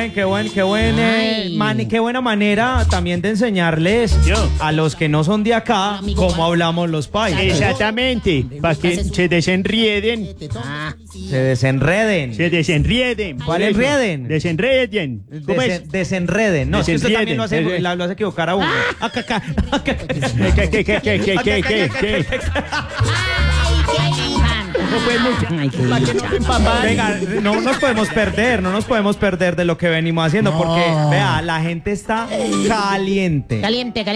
qué buena manera también de enseñarles a los que no son de acá cómo hablamos los paisas. Exactamente, para que se desenrieden. Se desenreden. Se desenrieden. ¿Cuál enreden? Desenreden. ¿Cómo es? Desenreden. No, es que usted también lo hace equivocar a uno. Venga, no nos podemos perder de lo que venimos haciendo, porque vea, la gente está caliente. Caliente.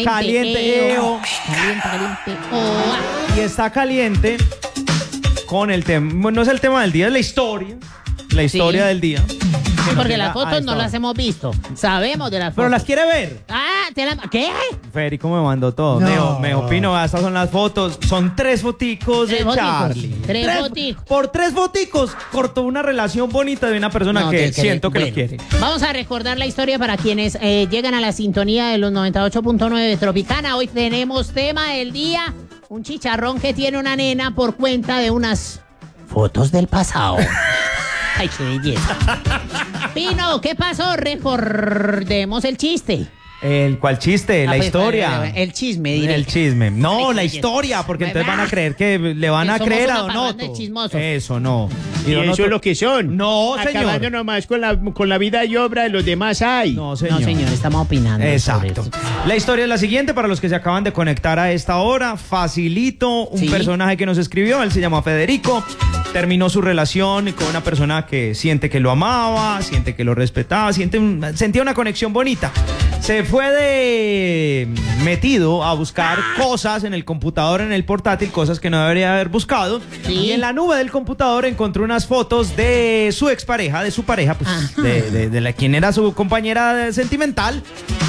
Y está caliente con el tema, no es el tema del día, es la historia del día. Porque las fotos no las hemos visto. Sabemos de las fotos. Pero las quiere ver. ¿Qué? Federico me mandó todo. Me dijo, Pino, estas son las fotos. Son 3 foticos de Charlie. Por 3 foticos cortó una relación bonita de una persona que siento que lo quiere. Vamos a recordar la historia para quienes llegan a la sintonía de los 98.9 de Tropicana. Hoy tenemos tema del día. Un chicharrón que tiene una nena por cuenta de unas fotos del pasado. Ay, qué belleza. Pino, ¿qué pasó? Recordemos el chiste. ¿Cuál chiste? La historia. El chisme, diré. El chisme. No, la historia, porque entonces van a creer que le van a creer a Donoto. Eso no. Y eso es lo que son. No, señor. Acabando nomás con la vida y obra de los demás hay. No, señor. No, señor, estamos opinando. Exacto. La historia es la siguiente para los que se acaban de conectar a esta hora. Facilito, un personaje que nos escribió, él se llama Federico. Terminó su relación con una persona que siente que lo amaba, siente que lo respetaba, sentía una conexión bonita. Se fue metido a buscar cosas en el computador, en el portátil, cosas que no debería haber buscado. Sí. Y en la nube del computador encontró unas fotos de su expareja, de su pareja, pues, de quien era su compañera sentimental.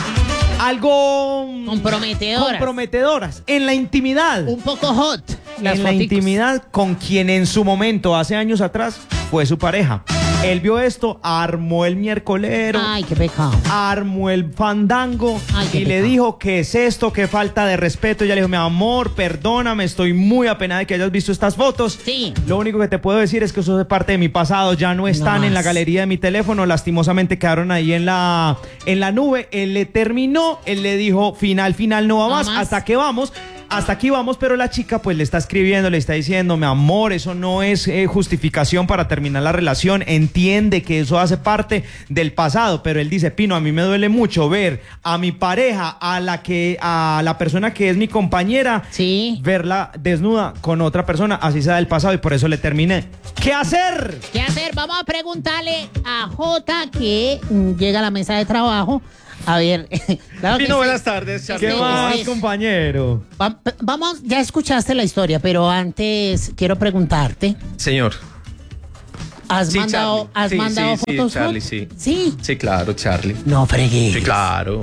Algo comprometedoras en la intimidad. Un poco hot. En la intimidad con quien en su momento, hace años atrás, fue su pareja. Él vio esto, armó el miércolero. Ay, qué pecado. Armó el fandango. Y le dijo, ¿qué es esto? ¿Qué falta de respeto? Ella le dijo, mi amor, perdóname, estoy muy apenada de que hayas visto estas fotos. Sí. Lo único que te puedo decir es que eso es parte de mi pasado. Ya no están en la galería de mi teléfono. Lastimosamente quedaron ahí en la nube. Él le terminó. Él le dijo, final, no va más. ¿Hasta qué vamos? Hasta aquí vamos, pero la chica pues le está escribiendo, le está diciendo, mi amor, eso no es justificación para terminar la relación, entiende que eso hace parte del pasado, pero él dice, Pino, a mí me duele mucho ver a mi pareja, a la persona que es mi compañera, verla desnuda con otra persona, así sea del pasado, y por eso le terminé. ¿Qué hacer? Vamos a preguntarle a Jota, que llega a la mesa de trabajo. A ver, claro Pino, buenas tardes. ¿Qué más, compañero? Vamos, ya escuchaste la historia, pero antes quiero preguntarte. Señor. ¿Has mandado fotos? Sí, Charlie, sí. ¿Sí? Sí, claro, Charlie. No fregues. Sí, claro.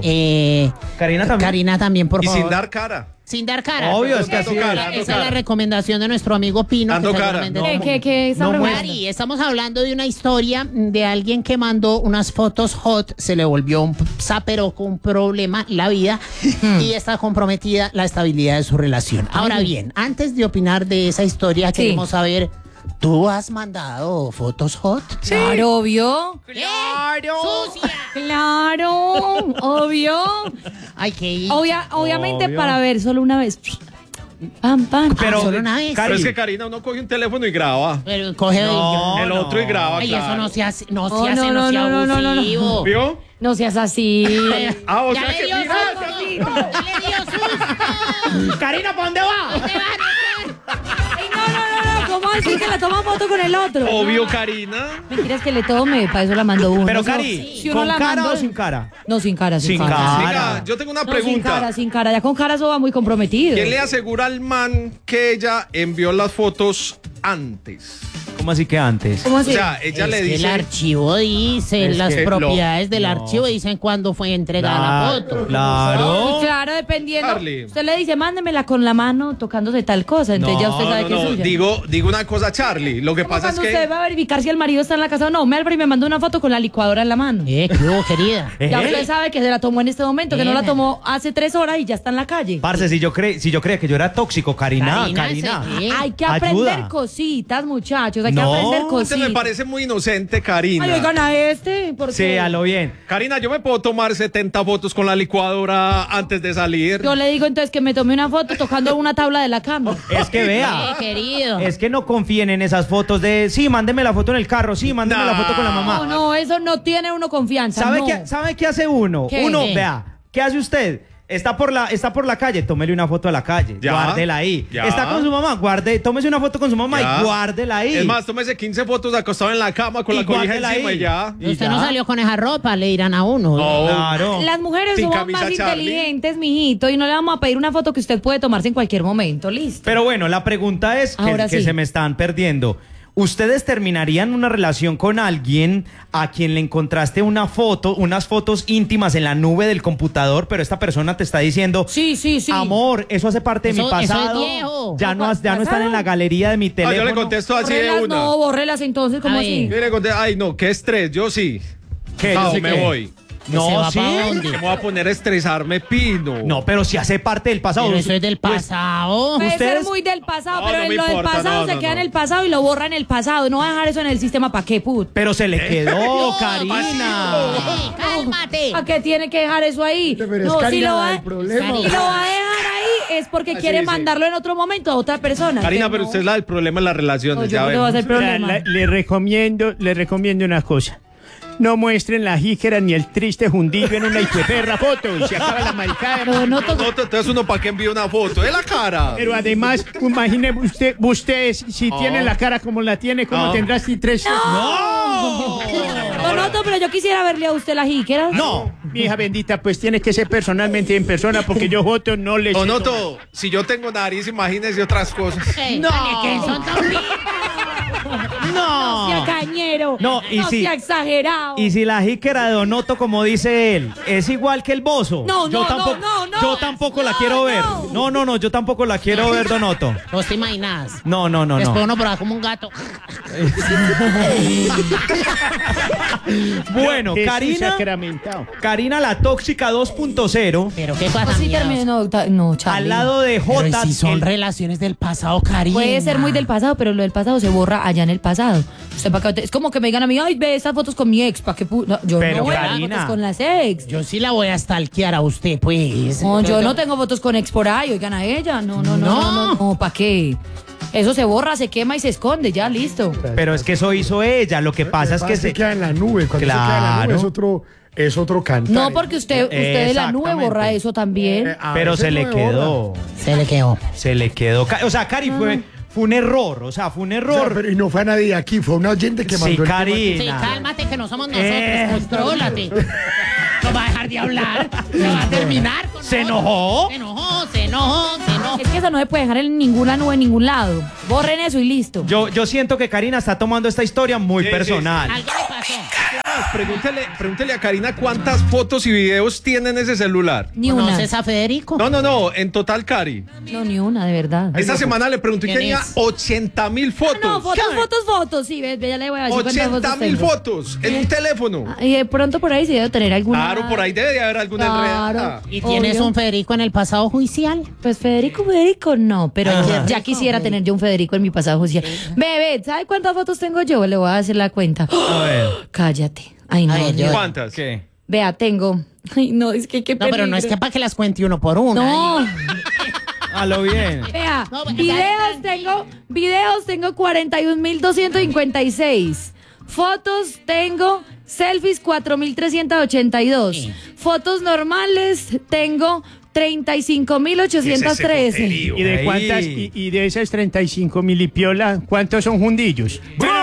Karina también, por favor. Y sin dar cara. Sin dar cara. Obvio, es que así esa es la recomendación de nuestro amigo Pino. Dando cara. Mari, estamos hablando de una historia de alguien que mandó unas fotos hot, se le volvió un zapero con un problema la vida y está comprometida la estabilidad de su relación. Ahora bien, antes de opinar de esa historia, queremos saber, ¿tú has mandado fotos hot? Sí. Claro, obvio. ¡Claro! ¡Sucia! ¡Claro! Obvio. Ay, qué obviamente para ver solo una vez. Pam. Pero solo una vez. Pero es que Karina, uno coge un teléfono y graba. Pero coge el otro y graba. Ay, claro. eso no se hace, no sea abusivo. ¿Vio? No seas así. O ya sea le que dio susto. Ya le dio susto. Karina, ¿para dónde va? ¿Dónde va? No, ¿cómo así que le toma foto con el otro? Obvio, Karina. Mentiras que le tome, para eso la mandó uno. Pero, Cari, si uno ¿con la cara mandó, o sin cara? No, sin cara. Venga, yo tengo una pregunta. Sin cara. Ya con cara eso va muy comprometido. ¿Quién le asegura al man que ella envió las fotos antes? ¿Cómo así que antes? ¿Cómo así? O sea, ella le dice... El archivo dice, las propiedades del archivo dicen cuándo fue entregada la foto. Claro. Claro, dependiendo. Charlie. Usted le dice, mándemela con la mano tocándose tal cosa. Entonces ya usted sabe que es suya. Digo una cosa, Charlie. Lo que pasa es que... Cuando usted va a verificar si el marido está en la casa o no, me abre y me mandó una foto con la licuadora en la mano. ¿Qué hubo, querida? Ya usted sabe que se la tomó en este momento, que no la tomó hace 3 horas y ya está en la calle. Parce, si yo creía que yo era tóxico, Karina. Hay que aprender cositas, muchachos. hay que aprender Este cositas. me parece muy inocente, Karina. Ay, oigan a este, ¿por Sí, qué? a lo bien. Karina, yo me puedo tomar 70 fotos con la licuadora antes de salir. Yo le digo entonces que me tome una foto tocando una tabla de la cama. Es que vea. Querido. Es que no confíen en esas fotos de, sí, mándeme la foto en el carro, sí, mándeme la foto con la mamá. No, eso no tiene uno confianza. ¿Sabe, no. ¿Sabe qué hace uno? ¿Qué? Uno, ¿Qué? vea, ¿qué hace usted? Está por la calle, tómele una foto a la calle, Ya, guárdela ahí. ya. Está con su mamá, tómese una foto con su mamá Ya. y guárdela ahí. Es más, tómese 15 fotos acostado en la cama con Y la cobija guárdela encima ahí. y ya. Y Usted ya. no salió con esa ropa, le dirán a uno. No. Claro. Las mujeres Sin somos camisa, más Charlie. inteligentes, mijito, y no le vamos a pedir una foto que usted puede tomarse en cualquier momento. Listo. Pero bueno, la pregunta es Ahora que sí. se me están perdiendo. ¿Ustedes terminarían una relación con alguien a quien le encontraste una foto, unas fotos íntimas en la nube del computador, pero esta persona te está diciendo, Sí. amor, eso hace parte de mi Eso es pasado, viejo. ya no están ¿Pasado? en la galería de mi Ah, teléfono? yo le contesto así de Bórrelas, una. no, bórrelas entonces, ¿cómo A así? ver. Yo le contesto, ay no, qué estrés, yo sí. ¿Qué? Chao, Yo sí me que- voy. ¿Se No, va sí. para dónde? Me voy a poner a estresarme, Pino. No, pero si hace parte del pasado. Pero eso es del Pues, pasado. Puede ser Ustedes- muy del pasado, No, pero no en me lo del importa, pasado no, se no, queda no. en el pasado y lo borra en el pasado. No va a dejar eso en el sistema, ¿para qué, put? pero se le quedó, No, Karina. Ey, cálmate. ¿A qué tiene que dejar eso ahí? Pero es No, si Karina lo va, el problema. Karina. si lo va a dejar ahí es porque quiere dice. mandarlo en otro momento a otra persona. Karina, Que pero no. usted es la del problema en las relaciones, No, yo ya no le voy a vemos. hacer problema. Le recomiendo una cosa. No muestren la jíquera ni el triste jundillo en una hijueperra foto y se acaba la maricada. Pero no No, entonces uno para qué envía una foto, de la cara. Pero además, imagine usted si tiene la cara como la tiene, como No. tendrá si tres... Donoto, pero yo quisiera verle a usted la jíquera. No. Mi hija bendita, pues tiene que ser personalmente en persona porque yo fotos no les... O no todo. Si yo tengo nariz, imagínese otras cosas. Ey, No. dale, que son tan bien. No sea No. cañero. No, y si- sea exagerado. Y si la jíquera de Donoto, como dice él, es igual que el bozo. No, yo no, tampoco, no, no. yo tampoco la No, quiero ver. no. No, yo tampoco la quiero ver, Donoto. ¿Vos te imaginas? No. Después uno por ahí como un gato. Bueno, Jesús Karina, sacramentado. Karina la tóxica 2.0, Pero qué pasa, Así miedos? terminó. No, Charlie. al lado de Pero J. si son el- relaciones del pasado, Karina. Puede ser muy del pasado, pero lo del pasado se borra allá en el pasado. Usted para qué- es como que me digan a mí, ay, ve estas fotos con mi ex, ¿para qué no, yo Pero, no voy a ver Karina. fotos con las ex. Yo sí la voy a stalkear a usted, pues. No, yo no tengo fotos con ex por ahí, oigan a ella. No, ¿para qué? Eso se borra, se quema y se esconde, ya listo. Pero es que eso hizo ella. Lo que pasa es que se. queda en la nube. Cuando se queda en la Claro. nube es otro cantar. No, porque usted de la nube Exactamente. borra eso también. Pero veces se le no me quedó. Se le quedó. Se le quedó. O sea, Cari, fue un error. O sea, fue un O sea, error. pero, y no fue a nadie de aquí, fue una oyente que Sí, mandó el tema. Karina. Sí, cálmate que no somos nosotros. Contrólate. pues. No va a dejar de hablar. Se va a terminar. Con ¿Se nosotros. enojó? Se enojó. Es que eso no se puede dejar en ninguna nube, en ningún lado. Borren eso y listo. Yo siento que Karina está tomando esta historia muy Sí, personal. Algo le pasó. Pregúntele a Karina cuántas fotos y videos tiene en ese celular. Ni una. ¿Conoces a Federico? No, en total, Cari. No, ni una, de verdad. Esta semana le pregunté y ¿Quién tenía es? 80,000 fotos. No, fotos. Sí, ves, ya le voy a decir cuántas 80,000 tengo. fotos en un teléfono. Y de pronto por ahí sí debe tener alguna. Claro, por ahí debe de haber alguna enredada. Claro. ¿Y tienes Obvio. un Federico en el pasado judicial? Pues Federico no, pero ya quisiera tener yo un Federico en mi pasado judicial. Bebé, ¿sabe cuántas fotos tengo yo? Le voy a hacer la cuenta. A ver. Cállate. Ay, no. A ver, Dios. ¿Cuántas? ¿Qué? Vea, tengo. Ay, no, es que qué No, pero no es que peligro. para que las cuente uno por uno. No, A lo bien. vea, No, videos tengo 41.256. Fotos tengo selfies 4.382. Sí. Fotos normales tengo 35.813. ¿Y de Ahí. cuántas? Y de esas 35 milipiola, ¿cuántos son jundillos? ¡Bravo!